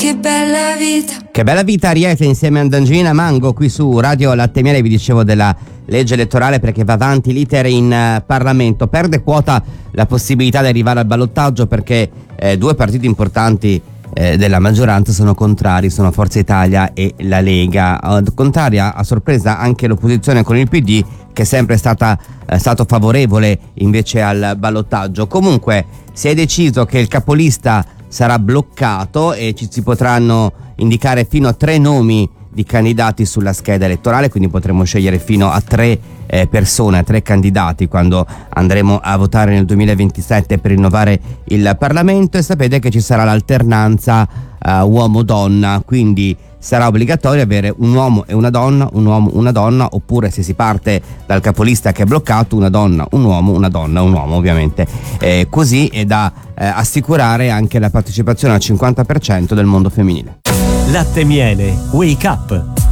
che bella vita. Che bella vita, Ariete insieme a Angelina Mango qui su Radio Latte Miele. Vi dicevo della legge elettorale perché va avanti l'iter in Parlamento. Perde quota la possibilità di arrivare al ballottaggio perché due partiti importanti della maggioranza sono contrari, sono Forza Italia e la Lega. Contraria a sorpresa anche l'opposizione con il PD, che è sempre stato favorevole invece al ballottaggio. Comunque si è deciso che il capolista sarà bloccato e ci si potranno indicare fino a 3 nomi di candidati sulla scheda elettorale, quindi potremo scegliere fino a 3 persone, 3 candidati quando andremo a votare nel 2027 per rinnovare il Parlamento. E sapete che ci sarà l'alternanza uomo-donna, quindi sarà obbligatorio avere un uomo e una donna, un uomo, una donna, oppure se si parte dal capolista che è bloccato, una donna, un uomo, una donna, un uomo ovviamente. Così è da assicurare anche la partecipazione al 50% del mondo femminile. Latte Miele, Wake Up.